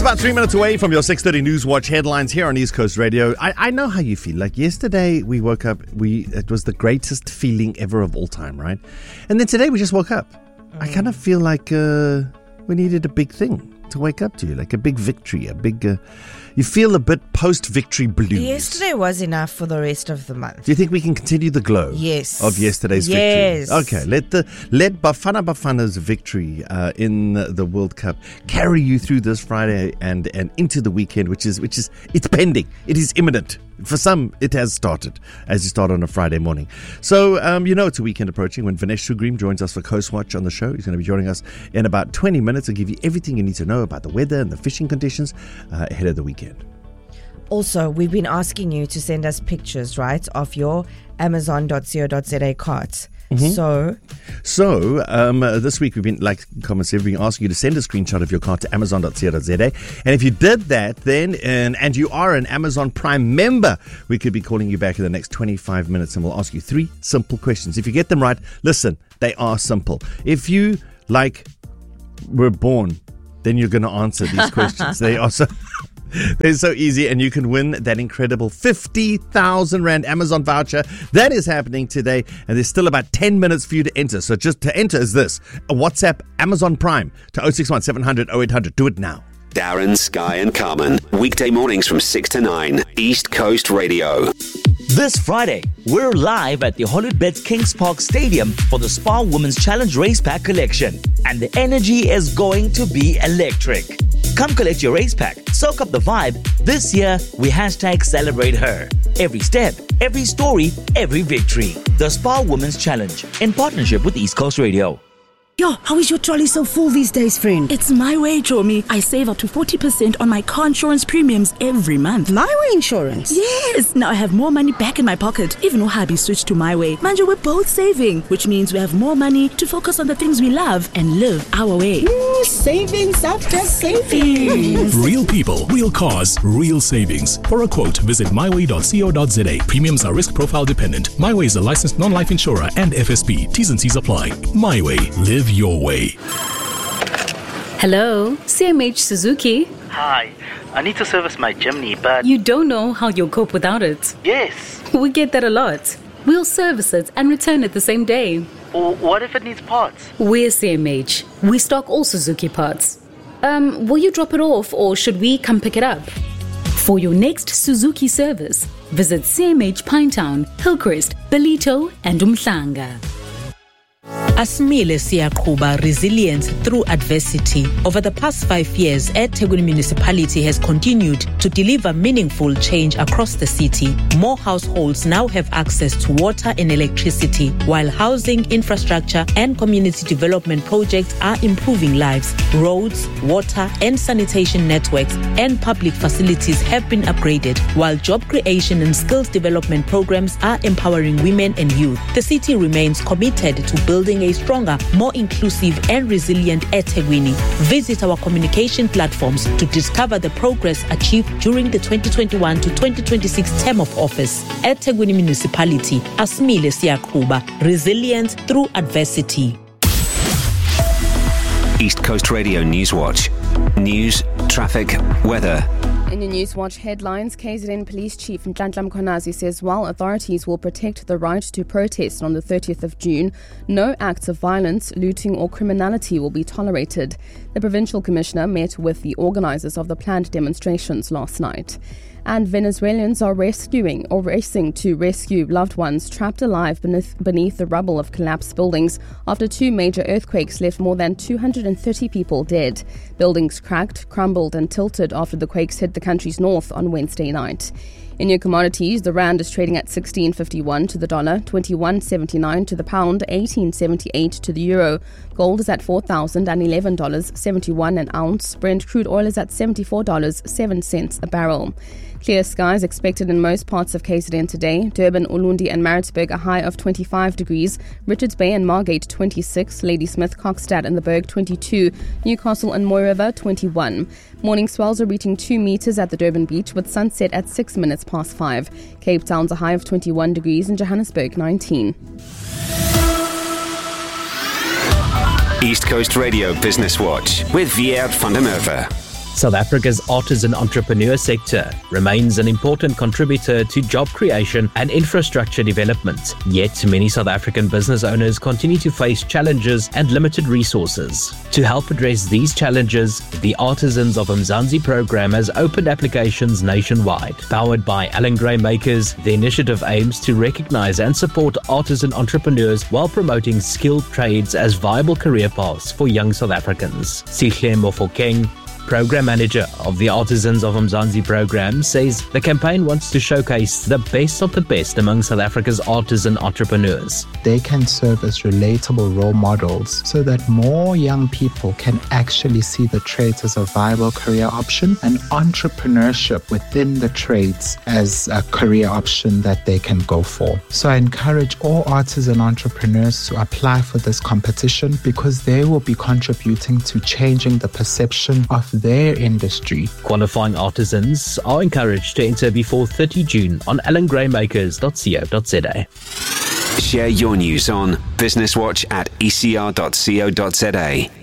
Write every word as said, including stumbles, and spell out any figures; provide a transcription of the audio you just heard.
about three minutes away from your six thirty News Watch headlines here on East Coast Radio. I, I know how you feel. Like yesterday we woke up, we it was the greatest feeling ever of all time, right? And then today we just woke up. Mm. I kind of feel like uh, we needed a big thing to wake up to, like a big victory, a big... Uh, you feel a bit post-victory blues. Yesterday was enough for the rest of the month. Do you think we can continue the glow yes. of yesterday's yes. victory? Okay, let the let Bafana Bafana's victory uh, in the World Cup carry you through this Friday and, and into the weekend, which is which is it's pending. It is imminent. For some, it has started as you start on a Friday morning. So, um, you know it's a weekend approaching when Vinesh Sugrim joins us for Coast Watch on the show. He's going to be joining us in about twenty minutes and give you everything you need to know about the weather and the fishing conditions uh, ahead of the weekend. Also, we've been asking you to send us pictures, right, of your amazon dot co dot za carts. Mm-hmm. So, so um, uh, this week we've been, like comments, we've been asking you to send a screenshot of your cart to amazon dot co dot za. And if you did that, then and, and you are an Amazon Prime member, we could be calling you back in the next twenty-five minutes, and we'll ask you three simple questions. If you get them right, listen, they are simple. If you like were born, then you're going to answer these questions. They are so. They're so easy, and you can win that incredible fifty thousand rand Amazon voucher. That is happening today, and there's still about ten minutes for you to enter. So just to enter is this, a WhatsApp Amazon Prime to oh six one seven hundred oh eight hundred. Do it now. Darren, Sky and Carmen, weekday mornings from six to nine, East Coast Radio. This Friday, we're live at the Hollywoodbets Kings Park Stadium for the Spa Women's Challenge Race Pack Collection. And the energy is going to be electric. Come collect your race pack, soak up the vibe. This year, we hashtag celebrate her. Every step, every story, every victory. The Spa Women's Challenge, in partnership with East Coast Radio. Yo, how is your trolley so full these days, friend? It's My Way, Chomi. I save up to forty percent on my car insurance premiums every month. My Way Insurance? Yes! Now I have more money back in my pocket. Even Wahabi switched to My Way. Manja, we're both saving, which means we have more money to focus on the things we love and live our way. Mm, savings after savings. Real people, real cars, real savings. For a quote, visit my way dot co dot za. Premiums are risk profile dependent. My Way is a licensed non-life insurer and F S P. T's and C's apply. My Way. Live your way. Hello, C M H Suzuki. Hi, I need to service my Jimny, but... You don't know how you'll cope without it. Yes. We get that a lot. We'll service it and return it the same day. Or what if it needs parts? We're C M H. We stock all Suzuki parts. Um, will you drop it off or should we come pick it up? For your next Suzuki service, visit C M H Pinetown, Hillcrest, Bellito and Umhlanga. Asmile Siyaqhuba Resilience Through Adversity. Over the past five years, eThekwini Municipality has continued to deliver meaningful change across the city. More households now have access to water and electricity, while housing, infrastructure, and community development projects are improving lives. Roads, water, and sanitation networks and public facilities have been upgraded, while job creation and skills development programs are empowering women and youth. The city remains committed to building a stronger, more inclusive and resilient eThekwini. Visit our communication platforms to discover the progress achieved during the twenty twenty-one to twenty twenty-six term of office. eThekwini Municipality, Asmile Siyaqhuba, Resilience Through Adversity. East Coast Radio News Watch. News, traffic, weather. In your Newswatch headlines, K Z N Police Chief Nhlanhla Mkhwanazi says while authorities will protect the right to protest on the thirtieth of June, no acts of violence, looting or criminality will be tolerated. The Provincial Commissioner met with the organisers of the planned demonstrations last night. And Venezuelans are rescuing or racing to rescue loved ones trapped alive beneath, beneath the rubble of collapsed buildings after two major earthquakes left more than two hundred thirty people dead. Buildings cracked, crumbled and tilted after the quakes hit the country's north on Wednesday night. In your commodities, the rand is trading at sixteen fifty-one to the dollar, twenty-one seventy-nine to the pound, eighteen seventy-eight to the euro. Gold is at four thousand eleven dollars seventy-one an ounce. Brent crude oil is at seventy-four dollars and seven cents a barrel. Clear skies expected in most parts of K Z N today. Durban, Ulundi and Maritzburg a high of twenty-five degrees. Richards Bay and Margate twenty-six. Ladysmith, Kokstad and the Berg twenty-two. Newcastle and Moy River twenty-one. Morning swells are reaching two metres at the Durban beach with sunset at six minutes past five. Cape Town's a high of twenty-one degrees and Johannesburg nineteen. East Coast Radio Business Watch with Vier van der Merwe. South Africa's artisan entrepreneur sector remains an important contributor to job creation and infrastructure development. Yet, many South African business owners continue to face challenges and limited resources. To help address these challenges, the Artisans of Mzansi program has opened applications nationwide. Powered by Alan Gray Makers, the initiative aims to recognize and support artisan entrepreneurs while promoting skilled trades as viable career paths for young South Africans. Sihle Mofokeng, Program Manager of the Artisans of Mzansi program, says the campaign wants to showcase the best of the best among South Africa's artisan entrepreneurs. They can serve as relatable role models so that more young people can actually see the trades as a viable career option and entrepreneurship within the trades as a career option that they can go for. So I encourage all artisan entrepreneurs to apply for this competition because they will be contributing to changing the perception of their industry. Qualifying artisans are encouraged to enter before thirtieth of June on alan gray makers dot co dot za. Share your news on Business Watch at e c r dot co dot za.